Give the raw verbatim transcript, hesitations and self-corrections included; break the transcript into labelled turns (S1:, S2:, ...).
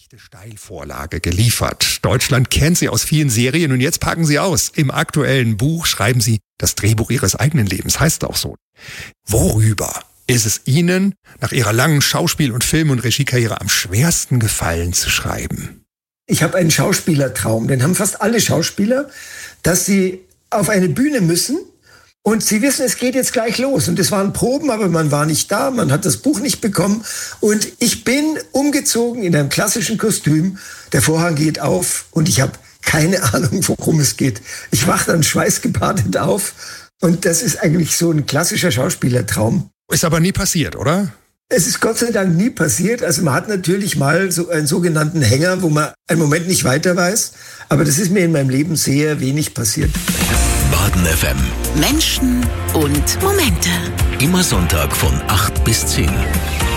S1: echte Steilvorlage geliefert. Deutschland kennt Sie aus vielen Serien und jetzt packen Sie aus. Im aktuellen Buch schreiben Sie das Drehbuch Ihres eigenen Lebens, heißt auch so. Worüber ist es Ihnen nach Ihrer langen Schauspiel- und Film- und Regiekarriere am schwersten gefallen zu schreiben?
S2: Ich habe einen Schauspielertraum, den haben fast alle Schauspieler, dass sie auf eine Bühne müssen und sie wissen, es geht jetzt gleich los. Und es waren Proben, aber man war nicht da, man hat das Buch nicht bekommen. Und ich bin umgezogen in einem klassischen Kostüm, der Vorhang geht auf und ich habe keine Ahnung, worum es geht. Ich wache dann schweißgebadet auf und das ist eigentlich so ein klassischer Schauspielertraum.
S1: Ist aber nie passiert, oder?
S2: Es ist Gott sei Dank nie passiert. Also man hat natürlich mal so einen sogenannten Hänger, wo man einen Moment nicht weiter weiß. Aber das ist mir in meinem Leben sehr wenig passiert.
S3: Baden F M.
S4: Menschen und Momente.
S3: Immer Sonntag von acht bis zehn.